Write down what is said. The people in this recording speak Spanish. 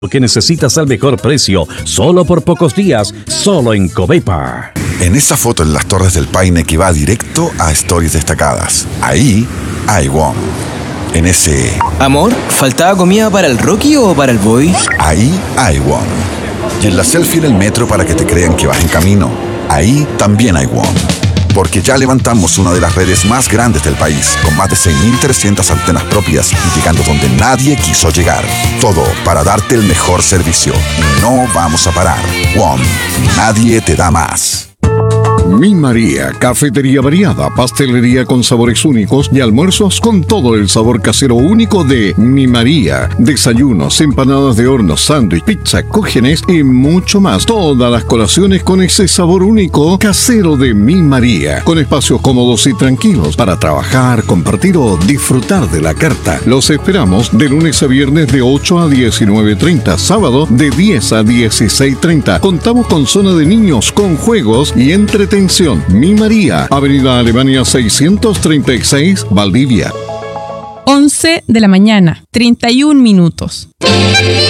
que necesitas al mejor precio, solo por pocos días, solo en Covepa. En esa foto en las Torres del Paine que va directo a Stories Destacadas, ahí hay WOM. En ese... Amor, ¿faltaba comida para el Rocky o para el Boy? Ahí hay WOM. Y en la selfie en el metro para que te crean que vas en camino, ahí también hay WOM. Porque ya levantamos una de las redes más grandes del país, con más de 6.300 antenas propias y llegando donde nadie quiso llegar. Todo para darte el mejor servicio. Y no vamos a parar. WOM. Nadie te da más. Mi María, cafetería variada, pastelería con sabores únicos y almuerzos con todo el sabor casero único de Mi María. Desayunos, empanadas de horno, sándwich, pizza, cógenes y mucho más. Todas las colaciones con ese sabor único casero de Mi María. Con espacios cómodos y tranquilos para trabajar, compartir o disfrutar de la carta. Los esperamos de lunes a viernes de 8 a 19:30, sábado de 10 a 16:30. Contamos con zona de niños, con juegos y entretenimiento. Mi María, Avenida Alemania 636, Valdivia. 11 de la mañana, 31 minutos.